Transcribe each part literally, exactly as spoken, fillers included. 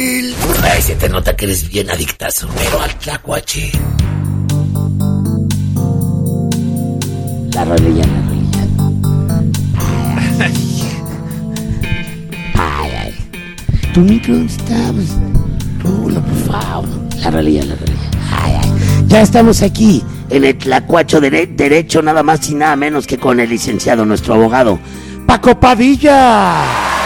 Ay, se te nota que eres bien adictazo, pero al tlacuache. La rolilla, la rolilla. Ay, ay. Tu micro, ¿dónde está? Rulo, por favor. La rolilla, la rolilla. Ay, ay. Ya estamos aquí en el Tlacuacho de Derecho, nada más y nada menos que con el licenciado, nuestro abogado, Paco Padilla.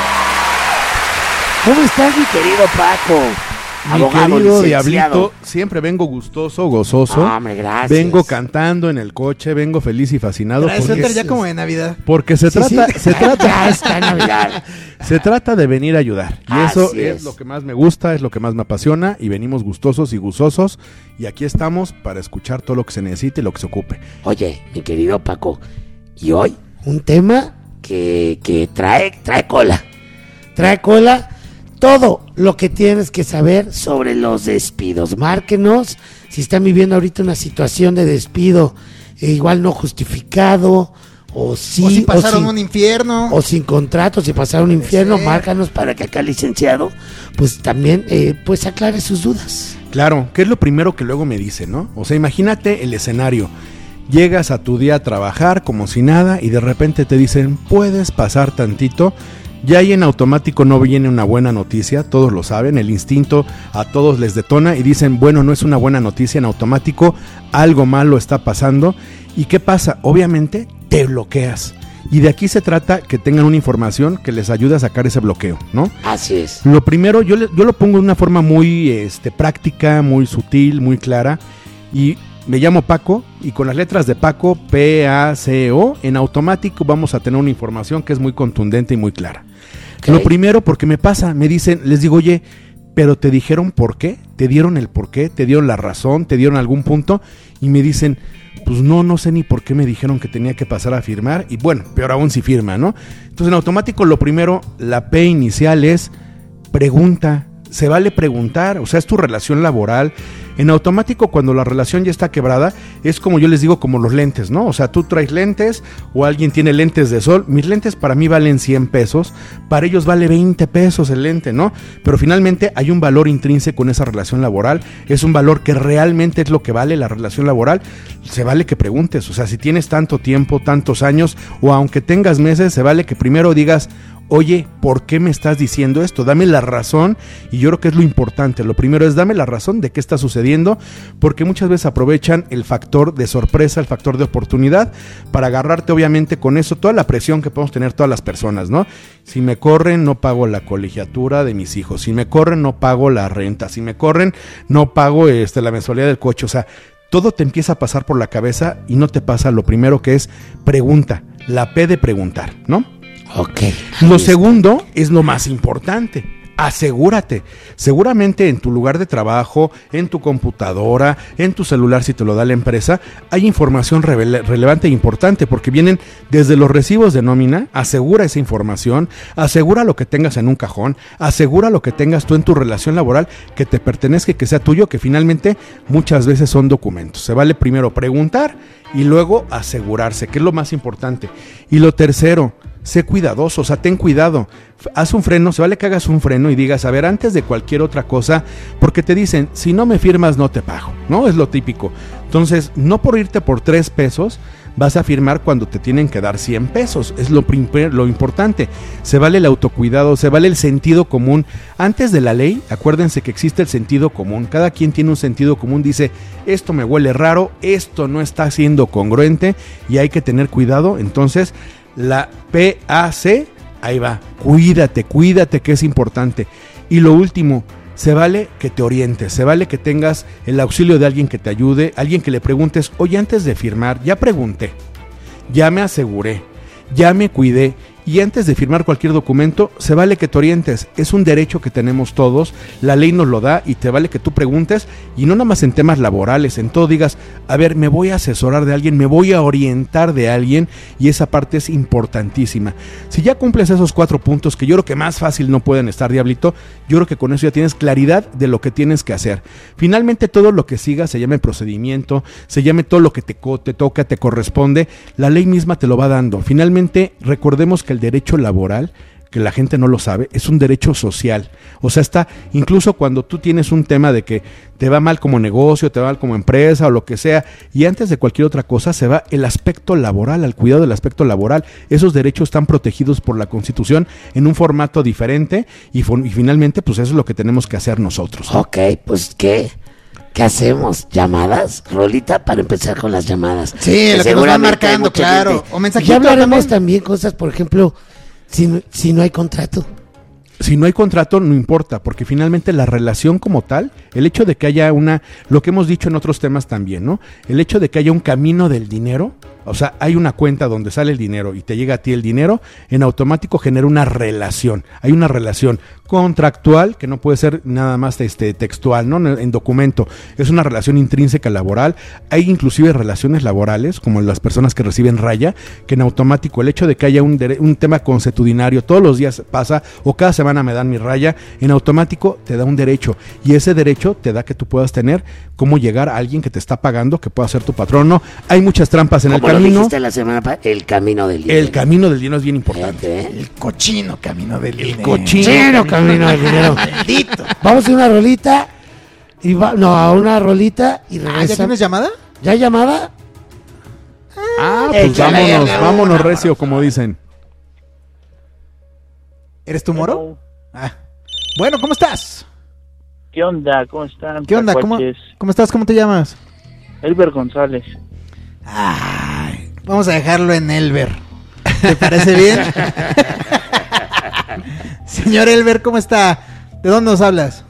¿Cómo estás, mi querido Paco? Mi Abogado, querido licenciado. Diablito, siempre vengo gustoso, gozoso. Oh, hombre, gracias. Vengo cantando en el coche, vengo feliz y fascinado. Trae Porque, suéter ya como de Navidad. porque se Sí, trata, sí. se trata, Ya está Navidad. se trata de venir a ayudar. Y Así eso es. es lo que más me gusta, es lo que más me apasiona. Y venimos gustosos y gustosos. Y aquí estamos para escuchar todo lo que se necesite y lo que se ocupe. Oye, mi querido Paco, y hoy un tema que, que trae, trae cola. Trae cola todo lo que tienes que saber sobre los despidos. Márquenos si están viviendo ahorita una situación de despido eh, igual no justificado, o sí, o si pasaron sin, un infierno. o sin contrato, si pasaron un infierno, ser. márcanos para que acá el licenciado pues también eh, pues aclare sus dudas. Claro, ¿qué es lo primero que luego me dicen, no? O sea, imagínate el escenario. Llegas a tu día a trabajar como si nada y de repente te dicen, ¿puedes pasar tantito? Ya ahí en automático no viene una buena noticia, todos lo saben, el instinto a todos les detona y dicen, bueno, no es una buena noticia, en automático algo malo está pasando. ¿Y qué pasa? Obviamente te bloqueas. Y de aquí se trata que tengan una información que les ayude a sacar ese bloqueo, ¿no? Así es. Lo primero, yo, le, yo lo pongo de una forma muy este, práctica, muy sutil, muy clara. Y me llamo Paco y con las letras de Paco, P A C O, en automático vamos a tener una información que es muy contundente y muy clara. Okay. Lo primero, porque me pasa, me dicen, les digo, oye, pero te dijeron por qué, te dieron el por qué, te dieron la razón, te dieron algún punto, y me dicen, pues no, no sé ni por qué me dijeron que tenía que pasar a firmar, y bueno, peor aún si firma, ¿no? Entonces en automático lo primero, la P inicial es pregunta. Se vale preguntar, o sea, es tu relación laboral. En automático, cuando la relación ya está quebrada, es como yo les digo, como los lentes, ¿no? O sea, tú traes lentes o alguien tiene lentes de sol. Mis lentes para mí valen cien pesos, para ellos vale veinte pesos el lente, ¿no? Pero finalmente hay un valor intrínseco en esa relación laboral, es un valor que realmente es lo que vale la relación laboral. Se vale que preguntes, o sea, si tienes tanto tiempo, tantos años, o aunque tengas meses, se vale que primero digas, oye, ¿por qué me estás diciendo esto? Dame la razón, y yo creo que es lo importante. Lo primero es dame la razón de qué está sucediendo, porque muchas veces aprovechan el factor de sorpresa, el factor de oportunidad, para agarrarte obviamente con eso, toda la presión que podemos tener todas las personas, ¿no? Si me corren, no pago la colegiatura de mis hijos, si me corren, no pago la renta, si me corren, no pago este, la mensualidad del coche, o sea, todo te empieza a pasar por la cabeza y no te pasa lo primero que es pregunta, la P de preguntar, ¿no? Ok. Lo segundo es lo más importante. Asegúrate. Seguramente en tu lugar de trabajo, en tu computadora, en tu celular, si te lo da la empresa, hay información rele- relevante e importante, porque vienen desde los recibos de nómina. Asegura esa información, asegura lo que tengas en un cajón, asegura lo que tengas tú en tu relación laboral que te pertenezca y que sea tuyo, que finalmente muchas veces son documentos. Se vale primero preguntar y luego asegurarse, que es lo más importante. Y lo tercero, sé cuidadoso, o sea, ten cuidado, haz un freno, se vale que hagas un freno y digas, a ver, antes de cualquier otra cosa, porque te dicen, si no me firmas no te pago, ¿no? Es lo típico. Entonces, no por irte por tres pesos, vas a firmar cuando te tienen que dar cien pesos, es lo, prim- lo importante. Se vale el autocuidado, se vale el sentido común. Antes de la ley, acuérdense que existe el sentido común, cada quien tiene un sentido común, dice, esto me huele raro, esto no está siendo congruente y hay que tener cuidado. Entonces, la P A C, ahí va, cuídate, cuídate, que es importante. Y lo último, se vale que te orientes, se vale que tengas el auxilio de alguien que te ayude, alguien que le preguntes, oye, antes de firmar, ya pregunté, ya me aseguré, ya me cuidé, y antes de firmar cualquier documento, se vale que te orientes, es un derecho que tenemos todos, la ley nos lo da y te vale que tú preguntes, y no nada más en temas laborales, en todo digas, a ver, me voy a asesorar de alguien, me voy a orientar de alguien, y esa parte es importantísima. Si ya cumples esos cuatro puntos, que yo creo que más fácil no pueden estar, Diablito, yo creo que con eso ya tienes claridad de lo que tienes que hacer. Finalmente todo lo que siga se llame procedimiento, se llame todo lo que te, te toca, te corresponde, la ley misma te lo va dando. Finalmente recordemos que el derecho laboral que la gente no lo sabe, es un derecho social. O sea, está, incluso cuando tú tienes un tema de que te va mal como negocio, te va mal como empresa o lo que sea, y antes de cualquier otra cosa se va el aspecto laboral, al cuidado del aspecto laboral. Esos derechos están protegidos por la Constitución en un formato diferente y, y finalmente pues eso es lo que tenemos que hacer nosotros, ¿no? Ok, pues ¿qué? ¿Qué hacemos? ¿Llamadas? Rolita para empezar con las llamadas. Sí, que lo que nos van marcando, claro. Gente. O mensajito Ya hablaremos también. también cosas, por ejemplo, si, si no hay contrato. Si no hay contrato, no importa, porque finalmente la relación como tal, el hecho de que haya una, lo que hemos dicho en otros temas también, ¿no? El hecho de que haya un camino del dinero, o sea, hay una cuenta donde sale el dinero y te llega a ti el dinero, en automático genera una relación. Hay una relación contractual que no puede ser nada más este, textual, ¿no? En documento. Es una relación intrínseca laboral. Hay inclusive relaciones laborales, como las personas que reciben raya, que en automático el hecho de que haya un, dere- un tema consuetudinario, todos los días pasa, o cada semana me dan mi raya, en automático te da un derecho. Y ese derecho te da que tú puedas tener cómo llegar a alguien que te está pagando, que pueda ser tu patrón. No, hay muchas trampas en el Como lo camino. dijiste la semana pa- el camino del dinero. El camino del dinero es bien importante. Fíjate, ¿eh? El cochino camino del El dinero. cochino. Chino camino del dinero. Maldito. Vamos a una rolita y va, no, a una rolita y Ah, ¿ya regresa. tienes llamada? ¿Ya hay llamada? Ah, pues Échale, vámonos, échale, vámonos una, recio, como dicen. ¿Eres tú, Moro? Ah. Bueno, ¿cómo estás? ¿Qué onda? ¿Cómo están? ¿Qué onda? ¿Cómo, tacuaches? ¿Cómo estás? ¿Cómo te llamas? Elber González. Ay, vamos a dejarlo en Elber. ¿Te parece bien? Señor Elber, ¿cómo está? ¿De dónde nos hablas?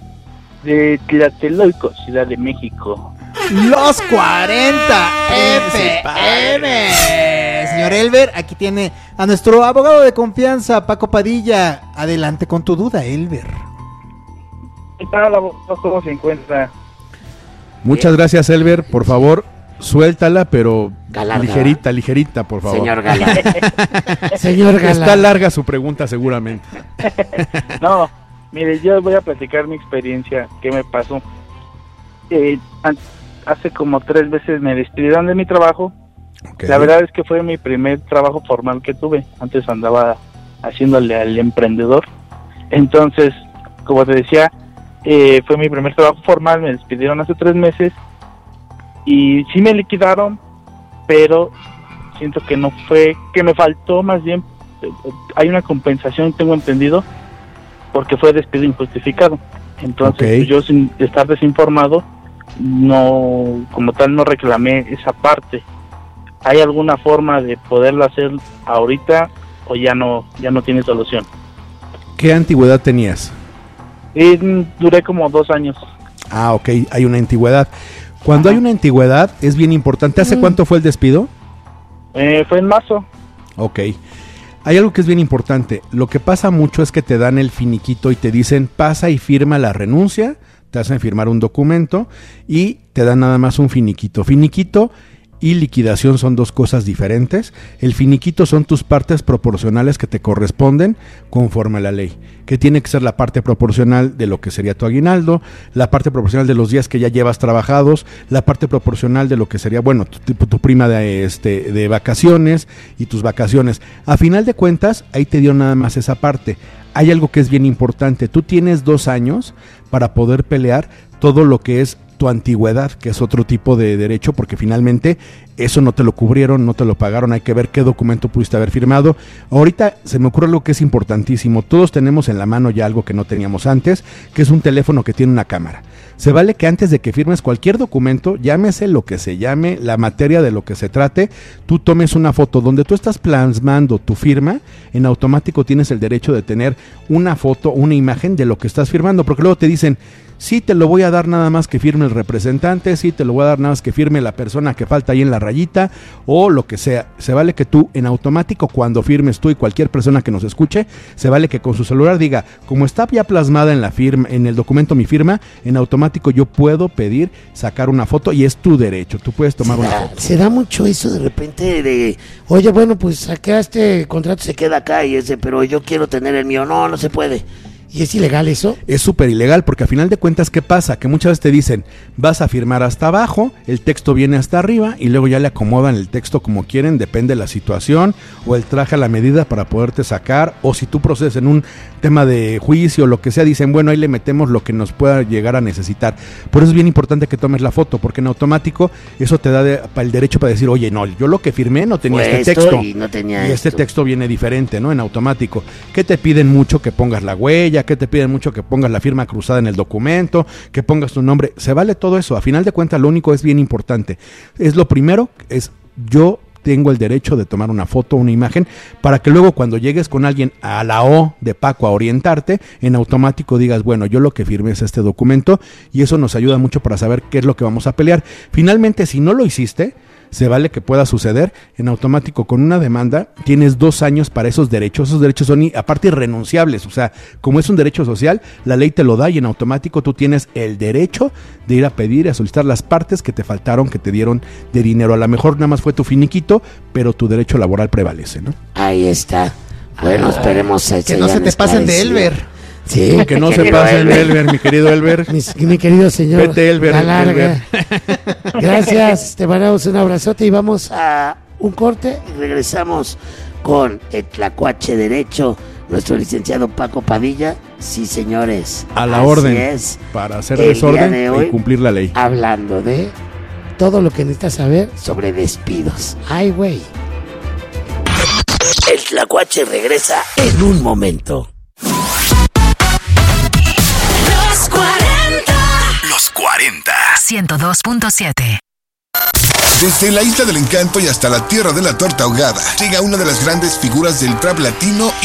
De Tlatelolco, Ciudad de México. Los cuarenta F M. Señor Elber, aquí tiene a nuestro abogado de confianza, Paco Padilla. Adelante con tu duda, Elber. ¿Qué tal, abogado? ¿Cómo se encuentra? Muchas gracias, Elber. Por favor, suéltala, pero Galarga. ligerita, ligerita, por favor. Señor Galán. Señor Galán. Está larga su pregunta, seguramente. No, mire, yo voy a platicar mi experiencia, qué me pasó. Eh, an- hace como tres veces me despidieron de mi trabajo. Okay. La verdad es que fue mi primer trabajo formal que tuve. Antes andaba haciéndole al emprendedor. Entonces, como te decía, eh, fue mi primer trabajo formal. Me despidieron hace tres meses y sí me liquidaron, pero siento que no fue, que me faltó más bien, eh, hay una compensación, tengo entendido, porque fue despido injustificado. Entonces, Ok. pues, yo sin estar desinformado, no, como tal, no reclamé esa parte. ¿Hay alguna forma de poderlo hacer ahorita o ya no, ya no tiene solución? ¿Qué antigüedad tenías? Y mm, duré como dos años. Ah, ok, hay una antigüedad. Cuando Ajá. hay una antigüedad es bien importante. ¿Hace Mm. cuánto fue el despido? Eh, fue en marzo. Ok. Hay algo que es bien importante. Lo que pasa mucho es que te dan el finiquito y te dicen pasa y firma la renuncia, te hacen firmar un documento y te dan nada más un finiquito. Finiquito y liquidación son dos cosas diferentes. El finiquito son tus partes proporcionales que te corresponden conforme a la ley, que tiene que ser la parte proporcional de lo que sería tu aguinaldo, la parte proporcional de los días que ya llevas trabajados, la parte proporcional de lo que sería, bueno, tu, tu, tu prima de, este, de vacaciones y tus vacaciones. A final de cuentas, ahí te dio nada más esa parte. Hay algo que es bien importante. Tú tienes dos años para poder pelear todo lo que es tu antigüedad, que es otro tipo de derecho, porque finalmente eso no te lo cubrieron, no te lo pagaron, hay que ver qué documento pudiste haber firmado. Ahorita se me ocurre algo que es importantísimo, todos tenemos en la mano ya algo que no teníamos antes, que es un teléfono que tiene una cámara. Se vale que antes de que firmes cualquier documento, llámese lo que se llame, la materia de lo que se trate, tú tomes una foto donde tú estás plasmando tu firma, en automático tienes el derecho de tener una foto, una imagen de lo que estás firmando, porque luego te dicen, sí te lo voy a dar nada más que firme el representante, sí te lo voy a dar nada más que firme la persona que falta ahí en la rayita, o lo que sea. Se vale que tú en automático cuando firmes tú y cualquier persona que nos escuche, se vale que con su celular diga, como está ya plasmada en la firma, en el documento mi firma, en automático yo puedo pedir sacar una foto y es tu derecho, tú puedes tomar se una da, foto. se da mucho eso de repente de, oye, bueno, pues acá este contrato se queda acá y ese, pero yo quiero tener el mío. No, no se puede. ¿Y es ilegal eso? Es súper ilegal porque a final de cuentas, ¿qué pasa? Que muchas veces te dicen, vas a firmar hasta abajo, el texto viene hasta arriba y luego ya le acomodan el texto como quieren, depende de la situación o el traje a la medida para poderte sacar, o si tú procedes en un tema de juicio o lo que sea, dicen, bueno, ahí le metemos lo que nos pueda llegar a necesitar. Por eso es bien importante que tomes la foto, porque en automático eso te da de, el derecho para decir, oye, no, yo lo que firmé no tenía Fue este esto texto y no tenía y este esto. texto viene diferente, ¿no? En automático. ¿Qué te piden mucho? Que pongas la huella, que te piden mucho que pongas la firma cruzada en el documento, que pongas tu nombre. Se vale todo eso. A final de cuentas, lo único es bien importante. Es lo primero, es yo tengo el derecho de tomar una foto, una imagen, para que luego cuando llegues con alguien a la O de Paco a orientarte, en automático digas, bueno, yo lo que firmé es este documento, y eso nos ayuda mucho para saber qué es lo que vamos a pelear. Finalmente, si no lo hiciste, se vale que pueda suceder, en automático con una demanda tienes dos años para esos derechos. Esos derechos son aparte irrenunciables, o sea, como es un derecho social, la ley te lo da y en automático tú tienes el derecho de ir a pedir y a solicitar las partes que te faltaron, que te dieron de dinero. A lo mejor nada más fue tu finiquito, pero tu derecho laboral prevalece, ¿no? Ahí está. Bueno, esperemos a Que no se te pasen de Elber. Sí, Que no se querido pasen de Elber, mi querido Elber. Mi, mi querido señor. Vete, Elber, la larga. Elber. Gracias, te mandamos un abrazote y vamos a un corte y regresamos con el Tlacuache Derecho, nuestro licenciado Paco Padilla. Sí, señores. A la así orden, es. para hacer El desorden día de hoy, y cumplir la ley. Hablando de todo lo que necesitas saber sobre despidos. Ay, güey. El Tlacuache regresa en un momento. Los cuarenta. Los cuarenta. ciento dos punto siete. Desde la Isla del Encanto y hasta la Tierra de la Torta Ahogada, llega una de las grandes figuras del trap latino